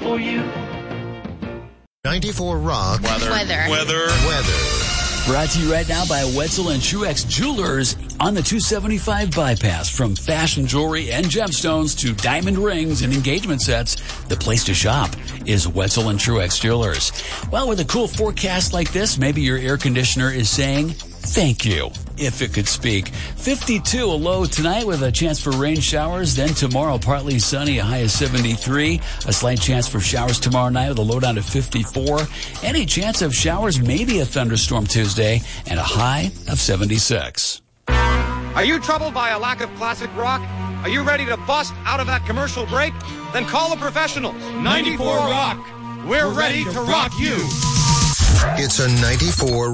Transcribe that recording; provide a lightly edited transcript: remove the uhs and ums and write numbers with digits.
for you. 94 Rock. Weather. Brought to you right now by Wetzel and Truex Jewelers on the 275 bypass. From fashion jewelry and gemstones to diamond rings and engagement sets, the place to shop is Wetzel and Truex Jewelers. Well, with a cool forecast like this, maybe your air conditioner is saying thank you, if it could speak. 52 a low tonight with a chance for rain showers. Then tomorrow, partly sunny, a high of 73. A slight chance for showers tomorrow night with a low down to 54. Any chance of showers, maybe a thunderstorm Tuesday, and a high of 76. Are you troubled by a lack of classic rock? Are you ready to bust out of that commercial break? Then call the professionals. 94 Rock. We're ready to rock you. It's a 94